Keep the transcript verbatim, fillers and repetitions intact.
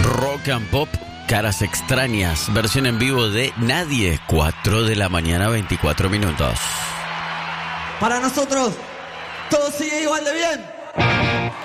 Rock and Pop, Caras Extrañas, versión en vivo de Nadie, cuatro de la mañana, veinticuatro minutos. Para nosotros, todo sigue igual de bien.